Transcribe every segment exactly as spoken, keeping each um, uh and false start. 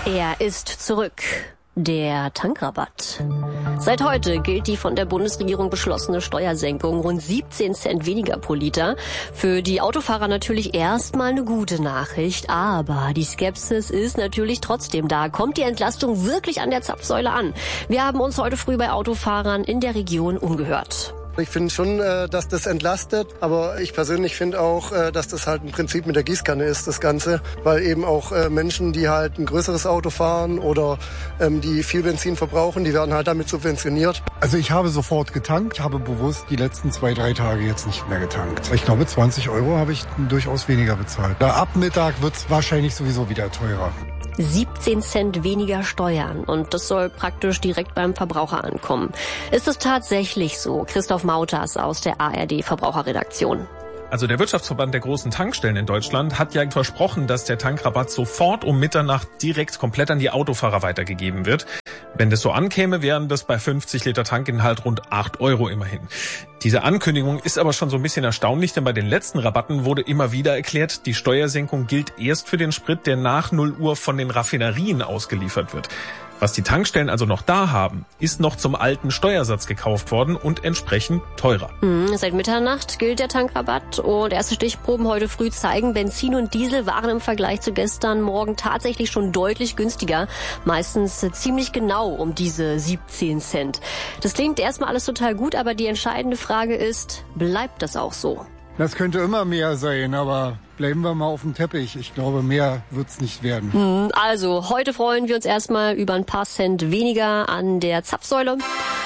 Er ist zurück. Der Tankrabatt. Seit heute gilt die von der Bundesregierung beschlossene Steuersenkung, rund siebzehn Cent weniger pro Liter. Für die Autofahrer natürlich erstmal eine gute Nachricht, aber die Skepsis ist natürlich trotzdem da. Kommt die Entlastung wirklich an der Zapfsäule an? Wir haben uns heute früh bei Autofahrern in der Region umgehört. Ich finde schon, dass das entlastet, aber ich persönlich finde auch, dass das halt ein Prinzip mit der Gießkanne ist, das Ganze, weil eben auch Menschen, die halt ein größeres Auto fahren oder die viel Benzin verbrauchen, die werden halt damit subventioniert. Also ich habe sofort getankt, ich habe bewusst die letzten zwei, drei Tage jetzt nicht mehr getankt. Ich glaube, zwanzig Euro habe ich durchaus weniger bezahlt. Ab Mittag wird es wahrscheinlich sowieso wieder teurer. siebzehn Cent weniger Steuern und das soll praktisch direkt beim Verbraucher ankommen. Ist es tatsächlich so? Christoph Mauters aus der A R D Verbraucherredaktion. Also der Wirtschaftsverband der großen Tankstellen in Deutschland hat ja versprochen, dass der Tankrabatt sofort um Mitternacht direkt komplett an die Autofahrer weitergegeben wird. Wenn das so ankäme, wären das bei fünfzig Liter Tankinhalt rund acht Euro immerhin. Diese Ankündigung ist aber schon so ein bisschen erstaunlich, denn bei den letzten Rabatten wurde immer wieder erklärt, die Steuersenkung gilt erst für den Sprit, der nach null Uhr von den Raffinerien ausgeliefert wird. Was die Tankstellen also noch da haben, ist noch zum alten Steuersatz gekauft worden und entsprechend teurer. Mhm, seit Mitternacht gilt der Tankrabatt und erste Stichproben heute früh zeigen, Benzin und Diesel waren im Vergleich zu gestern Morgen tatsächlich schon deutlich günstiger. Meistens ziemlich genau um diese siebzehn Cent. Das klingt erstmal alles total gut, aber die entscheidende Frage ist, bleibt das auch so? Das könnte immer mehr sein, aber bleiben wir mal auf dem Teppich. Ich glaube, mehr wird's nicht werden. Also, heute freuen wir uns erstmal über ein paar Cent weniger an der Zapfsäule.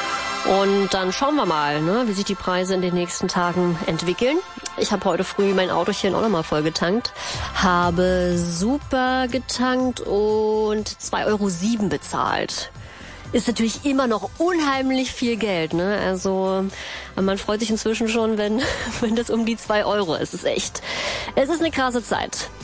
Und dann schauen wir mal, ne, wie sich die Preise in den nächsten Tagen entwickeln. Ich habe heute früh mein Autochen auch nochmal voll getankt. Habe super getankt und zwei Euro sieben bezahlt. Ist natürlich immer noch unheimlich viel Geld, ne? Also man freut sich inzwischen schon, wenn wenn das um die zwei Euro ist. Es ist echt, es ist eine krasse Zeit.